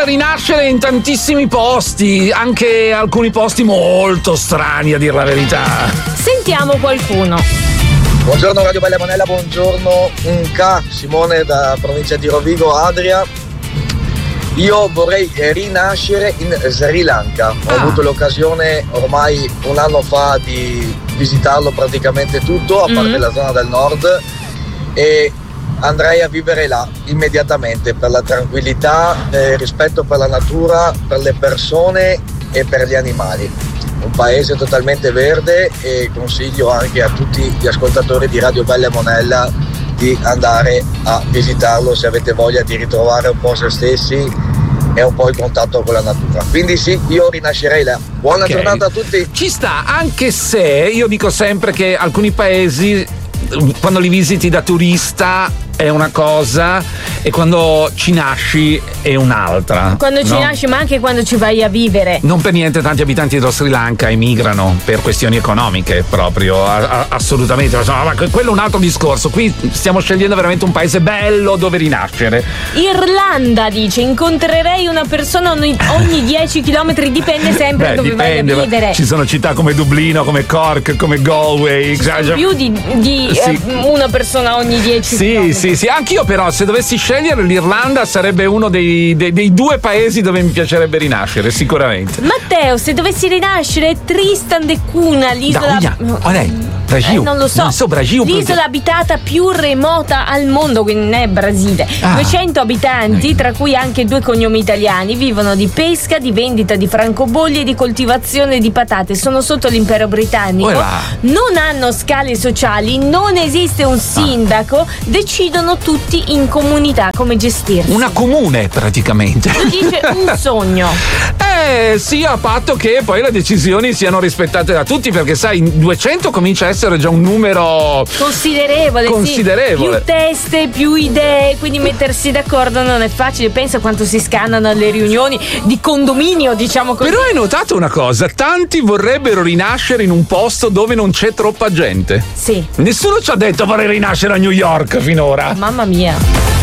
rinascere in tantissimi posti, anche alcuni posti molto strani, a dir la verità. Sentiamo qualcuno. Buongiorno Radio Bella Monella, buongiorno Simone da provincia di Rovigo, Adria. Io vorrei rinascere in Sri Lanka. Ho avuto l'occasione ormai un anno fa di visitarlo praticamente tutto, a parte la zona del nord, e andrei a vivere là immediatamente per la tranquillità, rispetto per la natura, per le persone e per gli animali. Un paese totalmente verde, e consiglio anche a tutti gli ascoltatori di Radio Bella Monella di andare a visitarlo se avete voglia di ritrovare un po' se stessi e un po' il contatto con la natura. Quindi sì, io rinascerei là. Buona giornata a tutti. Ci sta, anche se io dico sempre che alcuni paesi, quando li visiti da turista è una cosa e quando ci nasci è un'altra. Quando ci nasci, ma anche quando ci vai a vivere. Non per niente tanti abitanti dello Sri Lanka emigrano per questioni economiche, proprio, assolutamente. Ma quello è un altro discorso. Qui stiamo scegliendo veramente un paese bello dove rinascere. Irlanda dice: incontrerei una persona ogni 10 km, dipende sempre dove vai a vivere. Ci sono città come Dublino, come Cork, come Galway. Più di una persona ogni 10 km. Sì, anch'io però se dovessi scegliere l'Irlanda sarebbe uno dei due paesi dove mi piacerebbe rinascere, sicuramente. Matteo, se dovessi rinascere Tristan da Cunha, l'isola non lo so, l'isola abitata più remota al mondo, quindi non è Brasile. 200 abitanti, tra cui anche 2 cognomi italiani, vivono di pesca, di vendita di francobolli e di coltivazione di patate. Sono sotto l'impero britannico, non hanno scale sociali, non esiste un sindaco, decidono tutti in comunità come gestirsi. Una comune praticamente. Lo dice un sogno. Sì, a patto che poi le decisioni siano rispettate da tutti, perché sai, 200 comincia a essere già un numero considerevole. Più teste, più idee, quindi mettersi d'accordo non è facile. Pensa quanto si scannano alle riunioni di condominio, diciamo così. Però hai notato una cosa, tanti vorrebbero rinascere in un posto dove non c'è troppa gente. Sì. Nessuno ci ha detto vorrei rinascere a New York finora. Mamma mia.